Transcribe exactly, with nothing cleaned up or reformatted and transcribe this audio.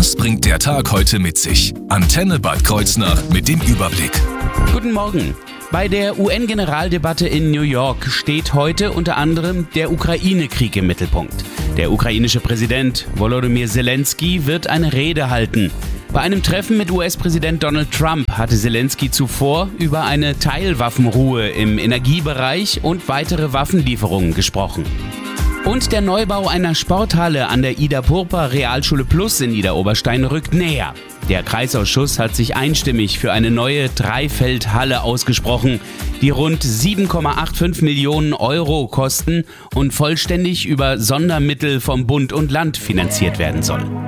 Was bringt der Tag heute mit sich? Antenne Bad Kreuznach mit dem Überblick. Guten Morgen. Bei der U N-Generaldebatte in New York steht heute unter anderem der Ukraine-Krieg im Mittelpunkt. Der ukrainische Präsident Volodymyr Zelensky wird eine Rede halten. Bei einem Treffen mit U S-Präsident Donald Trump hatte Zelensky zuvor über eine Teilwaffenruhe im Energiebereich und weitere Waffenlieferungen gesprochen. Und der Neubau einer Sporthalle an der Ida-Purper Realschule Plus in Idar-Oberstein rückt näher. Der Kreisausschuss hat sich einstimmig für eine neue Dreifeldhalle ausgesprochen, die rund sieben Komma fünfundachtzig Millionen Euro kosten und vollständig über Sondermittel vom Bund und Land finanziert werden soll.